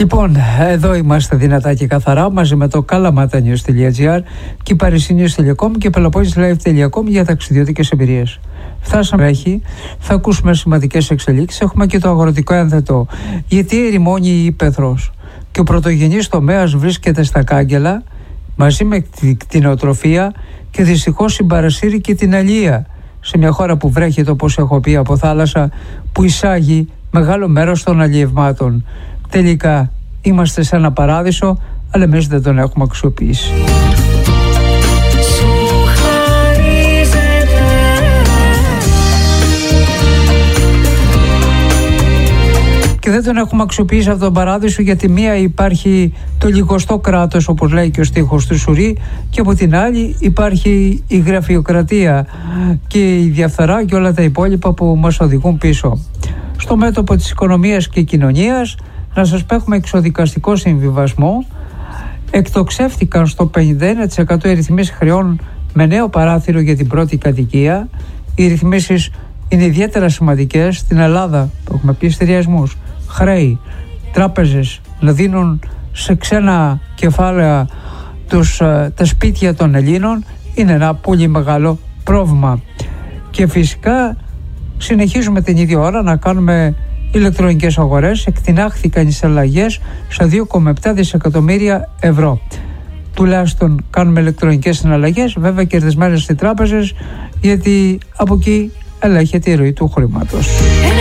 Λοιπόν, εδώ είμαστε δυνατά και καθαρά μαζί με το kalamata.news.gr και parisnews.com και peloponneslive.com για ταξιδιωτικές εμπειρίες. Φτάσαμε έχει, θα ακούσουμε σημαντικές εξελίξεις. Έχουμε και το αγροτικό ένθετο, γιατί η ερημώνη η ύπαιθρος και ο πρωτογενής τομέας βρίσκεται στα κάγκελα μαζί με την κτηνοτροφία και δυστυχώς συμπαρασύρει και την αλία σε μια χώρα που βρέχεται, όπως έχω πει, από θάλασσα που εισάγει μεγάλο μέρος των αλλιευμάτων. Τελικά είμαστε σε ένα παράδεισο, αλλά εμείς δεν τον έχουμε αξιοποιήσει. Και δεν τον έχουμε αξιοποιήσει αυτόν τον παράδεισο, γιατί μία υπάρχει το λιγοστό κράτος, όπως λέει και ο στίχος του Σουρή, και από την άλλη υπάρχει η γραφειοκρατία και η διαφθορά και όλα τα υπόλοιπα που μας οδηγούν πίσω. Στο μέτωπο της οικονομίας και κοινωνίας, να σας πούμε εξοδικαστικό συμβιβασμό. Εκτοξεύτηκαν στο 51% οι ρυθμίσεις χρεών με νέο παράθυρο για την πρώτη κατοικία. Οι ρυθμίσεις είναι ιδιαίτερα σημαντικές στην Ελλάδα, που έχουμε πληστηριασμούς, χρέη, τράπεζες να δίνουν σε ξένα κεφάλαια τα σπίτια των Ελλήνων. Είναι ένα πολύ μεγάλο πρόβλημα. Και φυσικά συνεχίζουμε την ίδια ώρα να κάνουμε ηλεκτρονικές αγορές. Εκτινάχθηκαν οι συναλλαγές σε 2,7 δισεκατομμύρια ευρώ. Τουλάχιστον κάνουμε ηλεκτρονικές συναλλαγές, βέβαια κερδισμένες στις τράπεζες, γιατί από εκεί ελέγχεται η ροή του χρήματος.